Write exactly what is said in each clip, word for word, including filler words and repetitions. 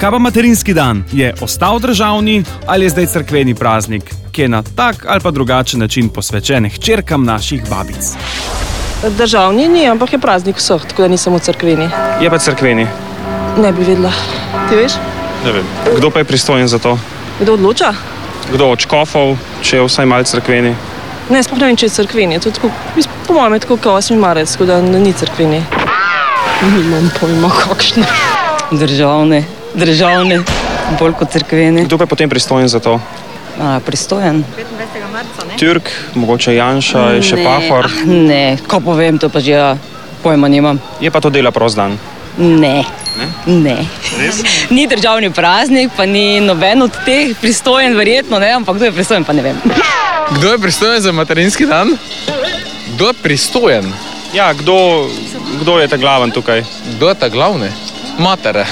Kaj pa materinski dan? Je ostal državni ali je zdaj cerkveni praznik, ki je na tak ali pa drugačen način posvečen hčerkam naših babic? Državni ni, ampak je praznik vseh, tako da nisem v cerkveni. Je pa cerkveni. Ne bi vedela. Ti veš? Ne vem. Kdo pa je pristojen za to? Kdo odloča? Kdo od škofov, če je vsaj malo cerkveni? Ne, sploh ne vem, če je cerkveni. To je tako, po mojem je tako kot osmi marec, tako da ni cerkveni. Nimam pojma, kakšne. Državne, državne, bolj kot cerkvene. Kdo pa je potem pristojen za to? A, pristojen? petindvajsetega marca, ne? Türk, mogoče Janša, je še Ne, Pahor. ah, Ne, ko povem, to pa že ja, pojma nimam. Je pa to dela prost dan. Ne, Ne? ne. Res? Ni državni praznik, pa ni noben od teh pristojen, verjetno, ne, ampak kdo je pristojen, pa ne vem. Kdo je pristojen za materinski dan? Kdo je pristojen? Ja, kdo, kdo je ta glaven tukaj? Kdo je ta glavni? Matere.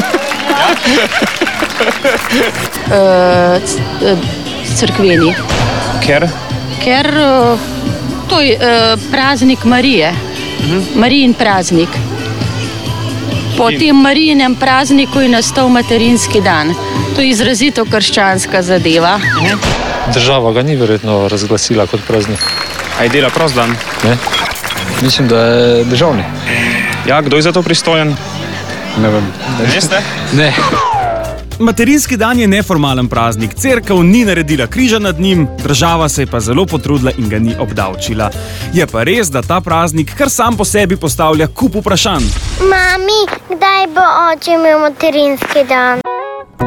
Uh, cerkveni, Ker? ker uh, to je uh, praznik Marije, uh-huh. Marijin praznik. Po In... tem Marijinem prazniku je nastal materinski dan. To je izrazito krščanska zadeva. Uh-huh. Država ga ni verjetno razglasila kot praznik. A je dela prost dan? Ne? Mislim, da je državni. Ja, kdo je za to pristojen? Ne vem. Ne veste? Ne. Materinski dan je neformalen praznik, cerkev ni naredila križa nad njim, država se je pa zelo potrudila in ga ni obdavčila. Je pa res, da ta praznik kar sam po sebi postavlja kup vprašanj. Mami, kdaj bo oče imel materinski dan?